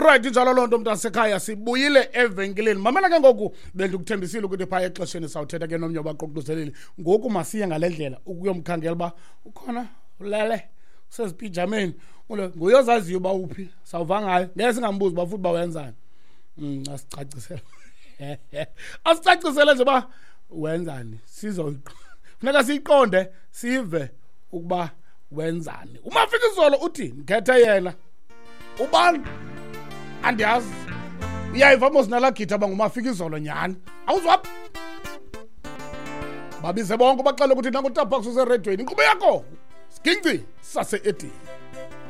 Alright, njalo lonto mntasekhaya sibuyile evenkileni. Mamela ke ngoku bendikuthembisile ukuthi phaya exesheni sawuthetha ke nomnye wabaqoqozeleli. Ngoku masiye ngalendlela ukuyomkhangela ba ukhona ulele usezipijameni. Nguyozaziyo ba uphi sawuva ngayo. Ngeke singambuzi ba futhi bawenzani. Asicacisele. Asicacisele nje ba wenzani funeka siyiqonde sive ukuba wenzani. Umafikizolo uthi ngikhethe yena ubani andiyazi uyayiva mos nalagitha bangumafikizolo nyhani awuzwa babize bonke baxele ukuthi nangutapax useredweni inkqubo yakho sigingci sase-edini.